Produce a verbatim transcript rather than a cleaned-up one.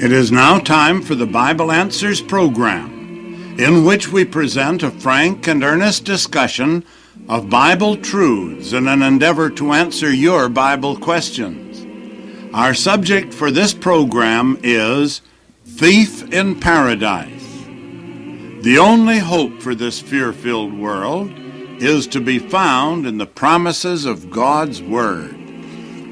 It is now time for the Bible Answers program, in which we present a frank and earnest discussion of Bible truths in an endeavor to answer your Bible questions. Our subject for this program is Thief in Paradise. The only hope for this fear-filled world is to be found in the promises of God's Word.